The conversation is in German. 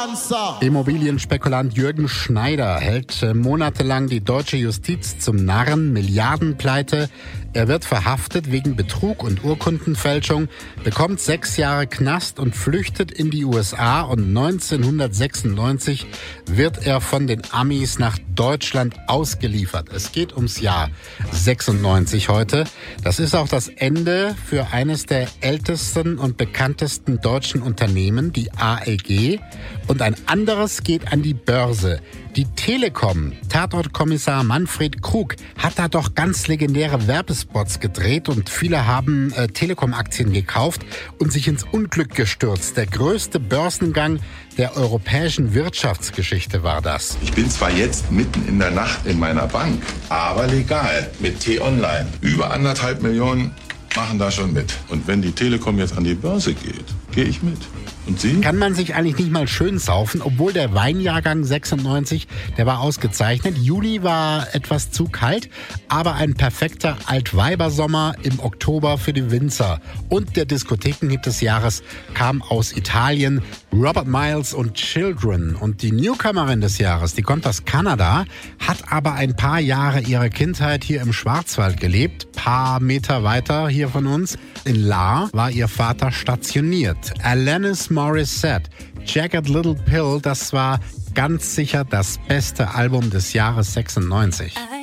answer. Immobilienspekulant Jürgen Schneider hält monatelang die deutsche Justiz zum Narren, Milliardenpleite. Er wird verhaftet wegen Betrug und Urkundenfälschung, bekommt 6 Jahre Knast und flüchtet in die USA. Und 1996 wird er von den Amis nach Deutschland ausgeliefert. Es geht ums Jahr 96 heute. Das ist auch das Ende für eines der ältesten und bekanntesten deutschen Unternehmen, die AEG. Und ein anderes geht an die Börse. Die Telekom, Tatortkommissar Manfred Krug, hat da doch ganz legendäre Werbespots gedreht und viele haben Telekom-Aktien gekauft und sich ins Unglück gestürzt. Der größte Börsengang der europäischen Wirtschaftsgeschichte war das. Ich bin zwar jetzt mitten in der Nacht in meiner Bank, aber legal mit T-Online. Über 1,5 Millionen machen da schon mit. Und wenn die Telekom jetzt an die Börse geht, gehe ich mit. Und Sie? Kann man sich eigentlich nicht mal schön saufen, obwohl der Weinjahrgang 96, der war ausgezeichnet. Juli war etwas zu kalt, aber ein perfekter Altweibersommer im Oktober für die Winzer. Und der Diskothekenhit des Jahres kam aus Italien, Robert Miles und Children. Und die Newcomerin des Jahres, die kommt aus Kanada, hat aber ein paar Jahre ihrer Kindheit hier im Schwarzwald gelebt, paar Meter weiter hier von uns. In Lahr war ihr Vater stationiert. Alanis Morissette, Jagged Little Pill, das war ganz sicher das beste Album des Jahres 96.